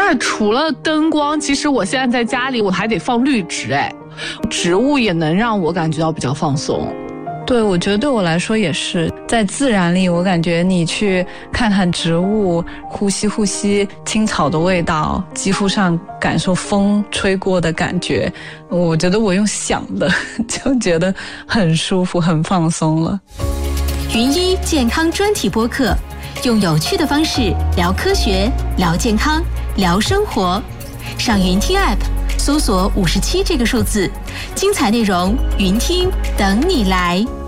而且除了灯光，其实我现在在家里我还得放绿植，植物也能让我感觉到比较放松。 对，我觉得对我来说也是，在自然里，我感觉你去看看植物，呼吸青草的味道，肌肤上感受风吹过的感觉，我觉得我用想的就觉得很舒服，很放松了。 云医健康专题播客，用有趣的方式聊科学、聊健康、聊生活。上云听 App 搜索57这个数字，精彩内容云听等你来。